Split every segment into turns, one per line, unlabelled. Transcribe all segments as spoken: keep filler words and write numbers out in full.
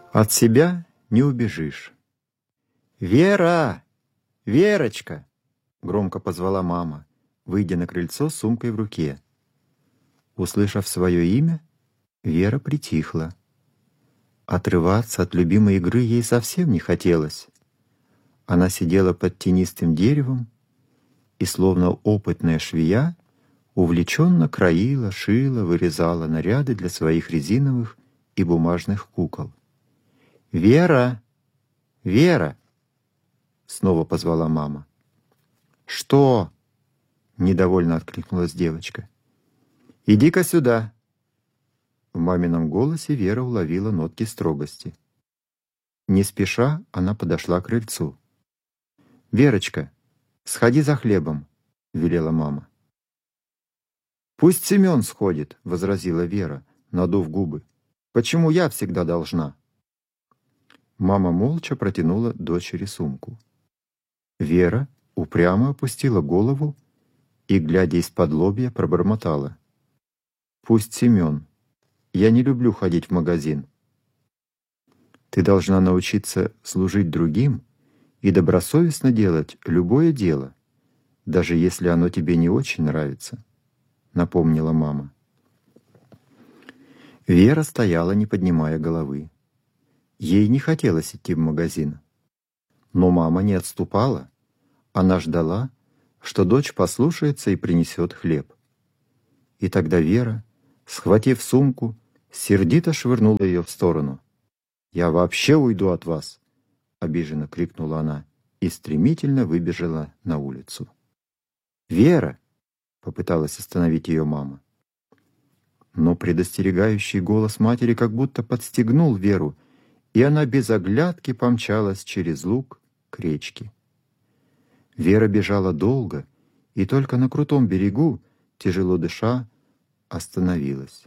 От себя не убежишь. «Вера! Верочка!» — громко позвала мама, выйдя на крыльцо с сумкой в руке. Услышав свое имя, Вера притихла. Отрываться от любимой игры ей совсем не хотелось. Она сидела под тенистым деревом и, словно опытная швея, увлеченно краила, шила, вырезала наряды для своих резиновых и бумажных кукол. «Вера! Вера!» — снова позвала мама. «Что?» — недовольно откликнулась девочка. «Иди-ка сюда!» В мамином голосе Вера уловила нотки строгости. Не спеша она подошла к крыльцу. «Верочка, сходи за хлебом», — велела мама. «Пусть Семен сходит», — возразила Вера, надув губы. «Почему я всегда должна?» Мама молча протянула дочери сумку. Вера упрямо опустила голову и, глядя из-под лобья, пробормотала. «Пусть Семен. Я не люблю ходить в магазин». «Ты должна научиться служить другим и добросовестно делать любое дело, даже если оно тебе не очень нравится», — напомнила мама. Вера стояла, не поднимая головы. Ей не хотелось идти в магазин. Но мама не отступала. Она ждала, что дочь послушается и принесет хлеб. И тогда Вера, схватив сумку, сердито швырнула ее в сторону. «Я вообще уйду от вас!» — обиженно крикнула она и стремительно выбежала на улицу. «Вера!» — попыталась остановить ее мама. Но предостерегающий голос матери как будто подстегнул Веру, и она без оглядки помчалась через луг к речке. Вера бежала долго, и только на крутом берегу, тяжело дыша, остановилась.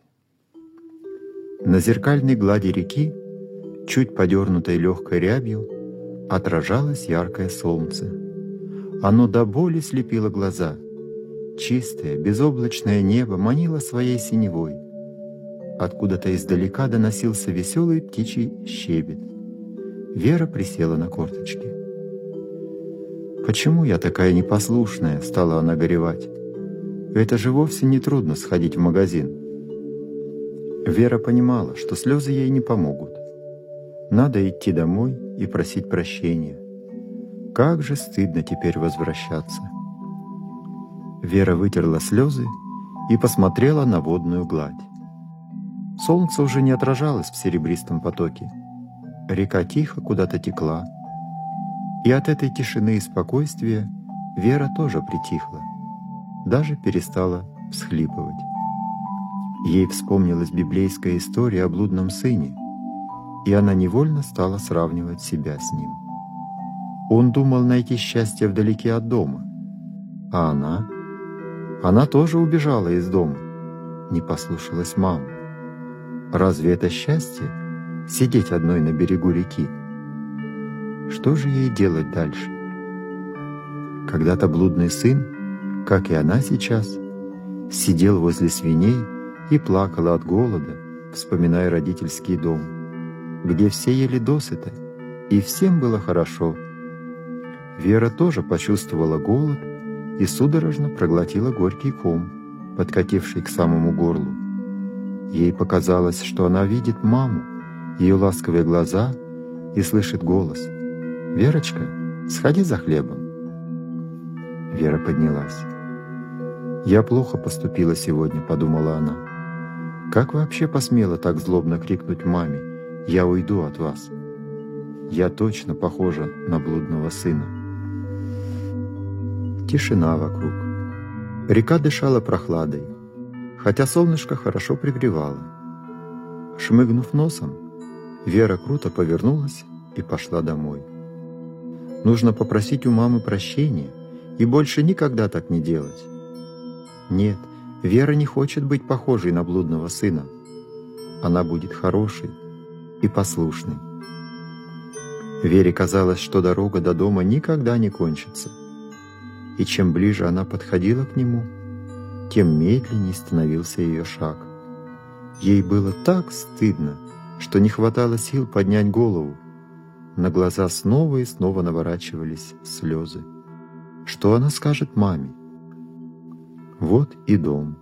На зеркальной глади реки, чуть подернутой легкой рябью, отражалось яркое солнце. Оно до боли слепило глаза. Чистое, безоблачное небо манило своей синевой. Откуда-то издалека доносился веселый птичий щебет. Вера присела на корточки. «Почему я такая непослушная?» — стала она горевать. «Это же вовсе не трудно сходить в магазин». Вера понимала, что слезы ей не помогут. Надо идти домой и просить прощения. Как же стыдно теперь возвращаться. Вера вытерла слезы и посмотрела на водную гладь. Солнце уже не отражалось в серебристом потоке. Река тихо куда-то текла. И от этой тишины и спокойствия Вера тоже притихла, даже перестала всхлипывать. Ей вспомнилась библейская история о блудном сыне, и она невольно стала сравнивать себя с ним. Он думал найти счастье вдалеке от дома, а она... Она тоже убежала из дома, не послушалась мамы. Разве это счастье — сидеть одной на берегу реки? Что же ей делать дальше? Когда-то блудный сын, как и она сейчас, сидел возле свиней и плакал от голода, вспоминая родительский дом, где все ели досыта, и всем было хорошо. Вера тоже почувствовала голод и судорожно проглотила горький ком, подкативший к самому горлу. Ей показалось, что она видит маму, ее ласковые глаза, и слышит голос: «Верочка, сходи за хлебом». Вера поднялась. «Я плохо поступила сегодня», — подумала она. «Как вообще посмела так злобно крикнуть маме: «Я уйду от вас»? Я точно похожа на блудного сына». Тишина вокруг. Река дышала прохладой, хотя солнышко хорошо пригревало. Шмыгнув носом, Вера круто повернулась и пошла домой. Нужно попросить у мамы прощения и больше никогда так не делать. Нет, Вера не хочет быть похожей на блудного сына. Она будет хорошей и послушной. Вере казалось, что дорога до дома никогда не кончится. И чем ближе она подходила к нему, тем медленнее становился ее шаг. Ей было так стыдно, что что не хватало сил поднять голову. На глаза снова и снова наворачивались слезы. Что она скажет маме? Вот и дом.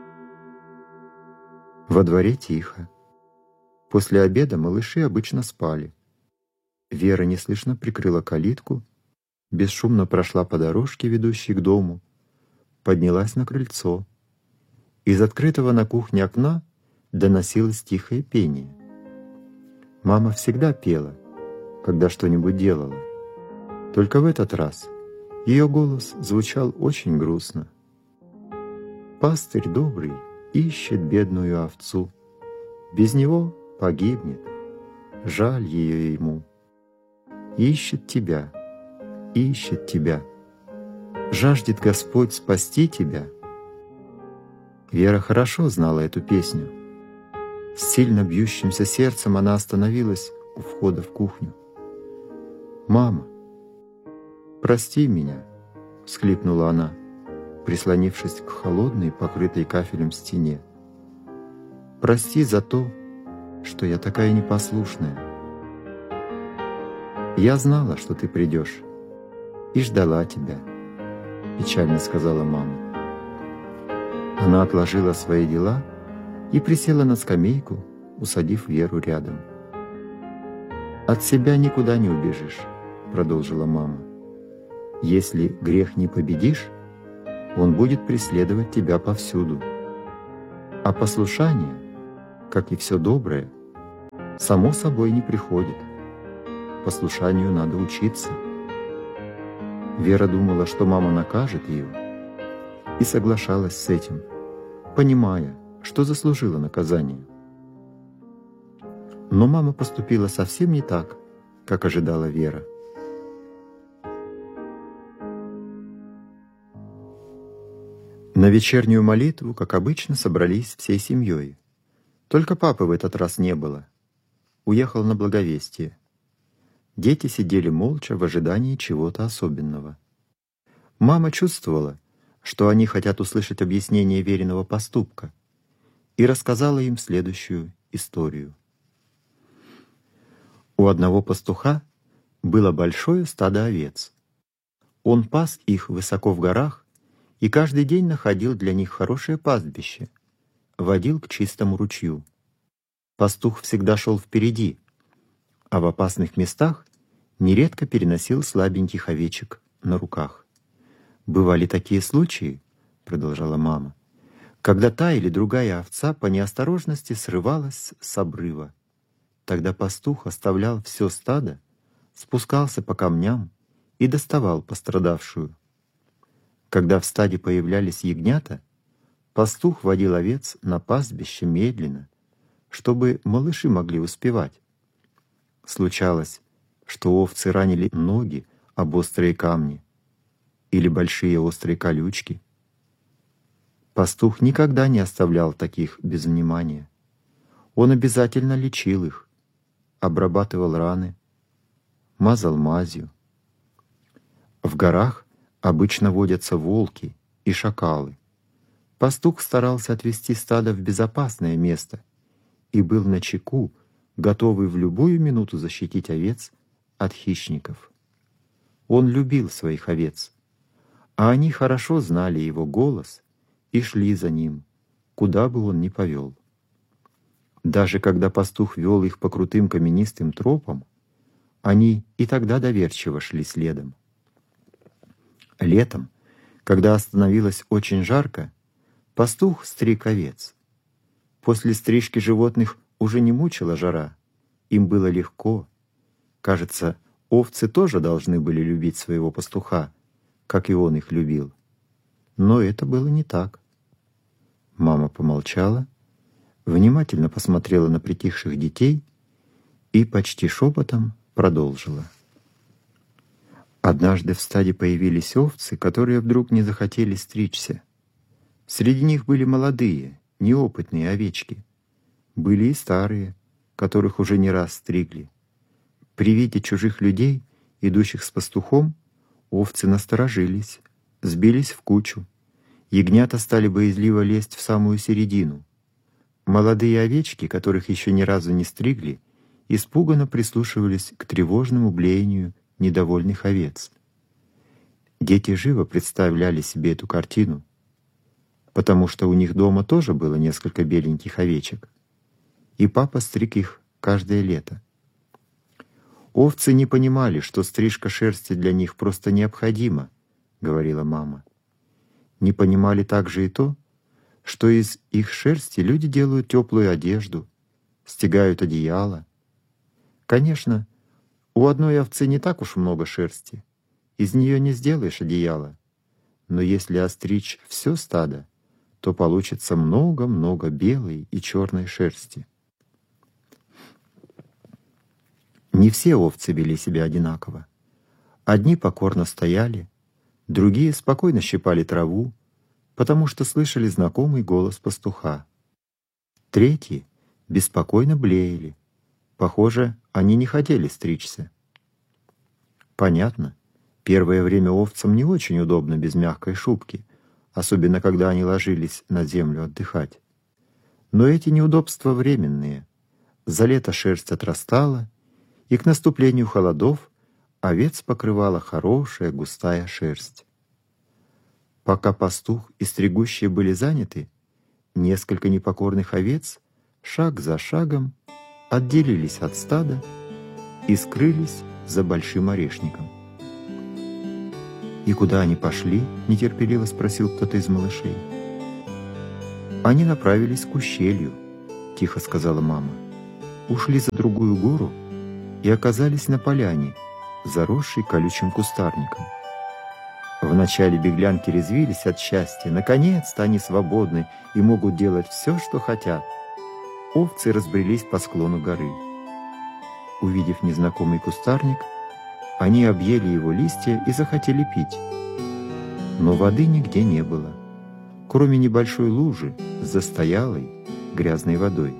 Во дворе тихо. После обеда малыши обычно спали. Вера неслышно прикрыла калитку, бесшумно прошла по дорожке, ведущей к дому, поднялась на крыльцо. Из открытого на кухне окна доносилось тихое пение. Мама всегда пела, когда что-нибудь делала. Только в этот раз ее голос звучал очень грустно. «Пастырь добрый ищет бедную овцу. Без него погибнет. Жаль ее ему. Ищет тебя, ищет тебя. Жаждет Господь спасти тебя». Вера хорошо знала эту песню. С сильно бьющимся сердцем она остановилась у входа в кухню. «Мама, прости меня», — всхлипнула она, прислонившись к холодной, покрытой кафелем стене. «Прости за то, что я такая непослушная. Я знала, что ты придешь, и ждала тебя», — печально сказала мама. Она отложила свои дела и присела на скамейку, усадив Веру рядом. «От себя никуда не убежишь», — продолжила мама. «Если грех не победишь, он будет преследовать тебя повсюду. А послушание, как и все доброе, само собой не приходит. Послушанию надо учиться». Вера думала, что мама накажет ее, и соглашалась с этим, понимая, что заслужила наказание. Но мама поступила совсем не так, как ожидала Вера. На вечернюю молитву, как обычно, собрались всей семьей. Только папы в этот раз не было. Уехал на благовестие. Дети сидели молча в ожидании чего-то особенного. Мама чувствовала, что они хотят услышать объяснение Вериного поступка, и рассказала им следующую историю. У одного пастуха было большое стадо овец. Он пас их высоко в горах и каждый день находил для них хорошее пастбище, водил к чистому ручью. Пастух всегда шел впереди, а в опасных местах нередко переносил слабеньких овечек на руках. «Бывали такие случаи, — продолжала мама, — когда та или другая овца по неосторожности срывалась с обрыва. Тогда пастух оставлял все стадо, спускался по камням и доставал пострадавшую. Когда в стаде появлялись ягнята, пастух водил овец на пастбище медленно, чтобы малыши могли успевать. Случалось, что овцы ранили ноги об острые камни или большие острые колючки. Пастух никогда не оставлял таких без внимания. Он обязательно лечил их, обрабатывал раны, мазал мазью. В горах обычно водятся волки и шакалы. Пастух старался отвести стадо в безопасное место и был начеку, готовый в любую минуту защитить овец от хищников. Он любил своих овец, а они хорошо знали его голос и шли за ним, куда бы он ни повел. Даже когда пастух вел их по крутым каменистым тропам, они и тогда доверчиво шли следом. Летом, когда становилось очень жарко, пастух стриг овец. После стрижки животных уже не мучила жара, им было легко. Кажется, овцы тоже должны были любить своего пастуха, как и он их любил. Но это было не так. Мама помолчала, внимательно посмотрела на притихших детей и почти шепотом продолжила. Однажды в стаде появились овцы, которые вдруг не захотели стричься. Среди них были молодые, неопытные овечки. Были и старые, которых уже не раз стригли. При виде чужих людей, идущих с пастухом, овцы насторожились, сбились в кучу. Ягнята стали боязливо лезть в самую середину. Молодые овечки, которых еще ни разу не стригли, испуганно прислушивались к тревожному блеянию недовольных овец. Дети живо представляли себе эту картину, потому что у них дома тоже было несколько беленьких овечек, и папа стриг их каждое лето. «Овцы не понимали, что стрижка шерсти для них просто необходима», — говорила мама. Не понимали также и то, что из их шерсти люди делают теплую одежду, стягают одеяло. Конечно, у одной овцы не так уж много шерсти, из нее не сделаешь одеяло, но если остричь все стадо, то получится много-много белой и черной шерсти. Не все овцы вели себя одинаково. Одни покорно стояли, другие спокойно щипали траву, потому что слышали знакомый голос пастуха. Третьи беспокойно блеяли. Похоже, они не хотели стричься. Понятно, первое время овцам не очень удобно без мягкой шубки, особенно когда они ложились на землю отдыхать. Но эти неудобства временные. За лето шерсть отрастала, и к наступлению холодов овец покрывала хорошая густая шерсть. Пока пастух и стригущие были заняты, несколько непокорных овец шаг за шагом отделились от стада и скрылись за большим орешником. «И куда они пошли?» — нетерпеливо спросил кто-то из малышей. «Они направились к ущелью», — тихо сказала мама. «Ушли за другую гору и оказались на поляне, заросшей колючим кустарником. Вначале беглянки резвились от счастья. Наконец-то они свободны и могут делать все, что хотят. Овцы разбрелись по склону горы. Увидев незнакомый кустарник, они объели его листья и захотели пить. Но воды нигде не было, кроме небольшой лужи с застоялой грязной водой.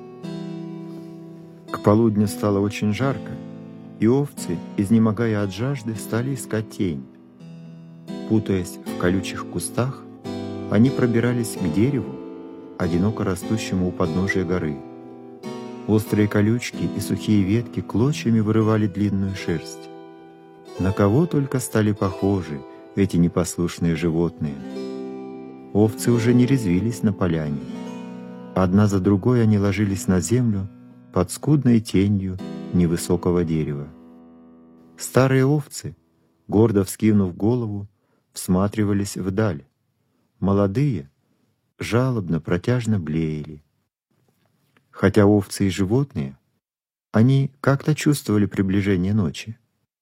К полудню стало очень жарко, и овцы, изнемогая от жажды, стали искать тень. Путаясь в колючих кустах, они пробирались к дереву, одиноко растущему у подножия горы. Острые колючки и сухие ветки клочьями вырывали длинную шерсть. На кого только стали похожи эти непослушные животные. Овцы уже не резвились на поляне. Одна за другой они ложились на землю под скудной тенью невысокого дерева. Старые овцы, гордо вскинув голову, всматривались вдаль. Молодые жалобно, протяжно блеяли. Хотя овцы и животные, они как-то чувствовали приближение ночи.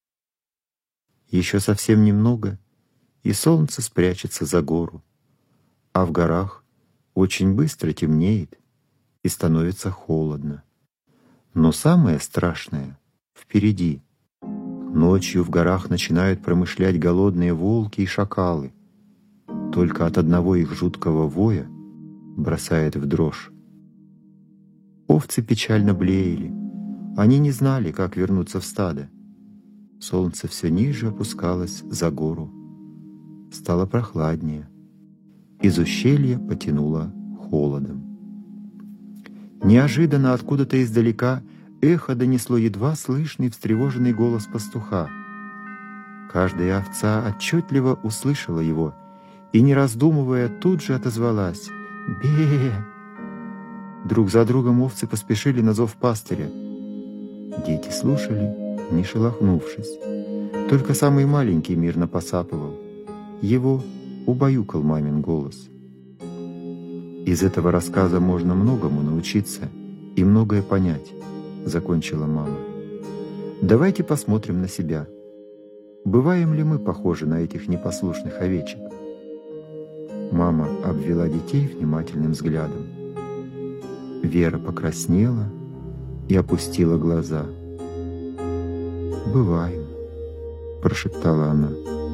Еще совсем немного, и солнце спрячется за гору, а в горах очень быстро темнеет и становится холодно. Но самое страшное впереди. Ночью в горах начинают промышлять голодные волки и шакалы. Только от одного их жуткого воя бросает в дрожь. Овцы печально блеяли. Они не знали, как вернуться в стадо. Солнце все ниже опускалось за гору. Стало прохладнее. Из ущелья потянуло холодом. Неожиданно откуда-то издалека эхо донесло едва слышный встревоженный голос пастуха. Каждая овца отчетливо услышала его и, не раздумывая, тут же отозвалась «Бе!». Друг за другом овцы поспешили на зов пастыря. Дети слушали, не шелохнувшись. Только самый маленький мирно посапывал. Его убаюкал мамин голос. Из этого рассказа можно многому научиться и многое понять, закончила мама. Давайте посмотрим на себя. Бываем ли мы похожи на этих непослушных овечек? Мама обвела детей внимательным взглядом. Вера покраснела и опустила глаза. «Бываем», — прошептала она.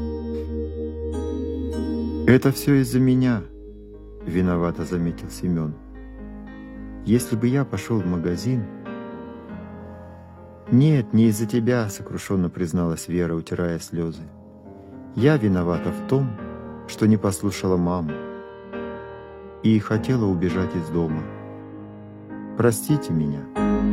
«Это все из-за меня», — виновато заметил Семен. «Если бы я пошел в магазин...» «Нет, не из-за тебя», — сокрушенно призналась Вера, утирая слезы. «Я виновата в том, что не послушала маму и хотела убежать из дома. простите меня.